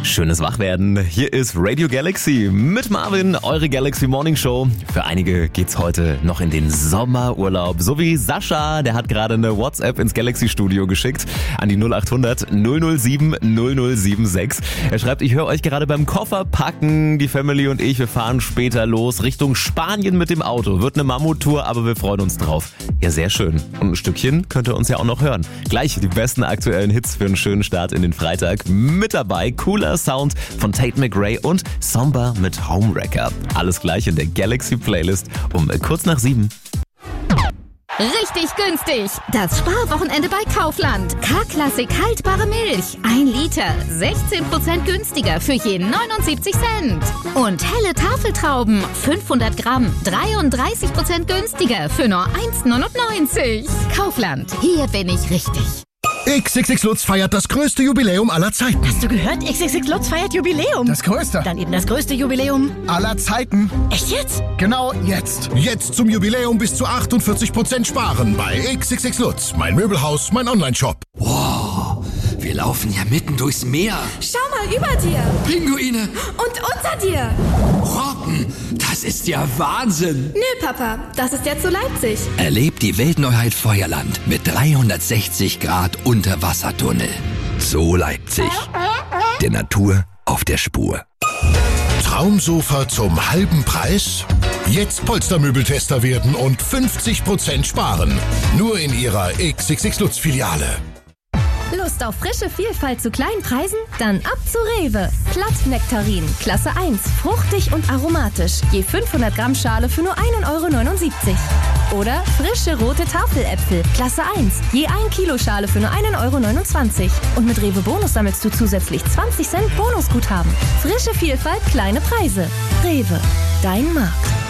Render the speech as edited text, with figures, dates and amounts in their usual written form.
Schönes Wachwerden. Hier ist Radio Galaxy mit Marvin, eure Galaxy Morning Show. Für einige geht's heute noch in den Sommerurlaub. So wie Sascha, der hat gerade eine WhatsApp ins Galaxy Studio geschickt an die 0800 007 0076. Er schreibt, ich höre euch gerade beim Kofferpacken. Die Family und ich, wir fahren später los Richtung Spanien mit dem Auto. Wird eine Mammuttour, aber wir freuen uns drauf. Ja, sehr schön. Und ein Stückchen könnt ihr uns ja auch noch hören. Gleich die besten aktuellen Hits für einen schönen Start in den Freitag. Mit dabei Cooler Sound von Tate McRae und Somber mit Homewrecker. Alles gleich in der Galaxy Playlist um kurz nach 7. Richtig günstig! Das Sparwochenende bei Kaufland. K-Klassik haltbare Milch. 1 Liter. 16% günstiger für je 79 Cent. Und helle Tafeltrauben. 500 Gramm. 33% günstiger für nur 1,99. Kaufland. Hier bin ich richtig. XXX Lutz feiert das größte Jubiläum aller Zeiten. Hast du gehört? XXX Lutz feiert Jubiläum. Das größte. Dann eben das größte Jubiläum aller Zeiten. Echt jetzt? Genau jetzt. Jetzt zum Jubiläum bis zu 48% sparen bei XXX Lutz. Mein Möbelhaus, mein Onlineshop. Wow, wir laufen ja mitten durchs Meer. Schau mal über dir. Pinguine. Und unter dir. Robben, das ist ja Wahnsinn. Nö, Papa, das ist jetzt so Leipzig. Erlebt die Weltneuheit Feuerland mit 360 Grad Unterwassertunnel. So Leipzig. Der Natur auf der Spur. Traumsofa zum halben Preis? Jetzt Polstermöbeltester werden und 50% sparen. Nur in Ihrer XXX Lutz Filiale. Lust auf frische Vielfalt zu kleinen Preisen? Dann ab zu Rewe. Glatt-Nektarin, Klasse 1, fruchtig und aromatisch. Je 500 Gramm Schale für nur 1,79 €. Oder frische rote Tafeläpfel, Klasse 1, je 1 Kilo Schale für nur 1,29 €. Und mit Rewe Bonus sammelst du zusätzlich 20 Cent Bonusguthaben. Frische Vielfalt, kleine Preise. Rewe, dein Markt.